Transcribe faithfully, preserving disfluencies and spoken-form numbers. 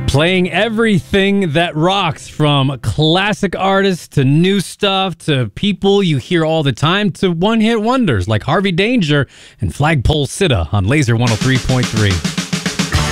Playing everything that rocks, from classic artists to new stuff to people you hear all the time to one-hit wonders like Harvey Danger and Flagpole Sitta on Laser one oh three point three.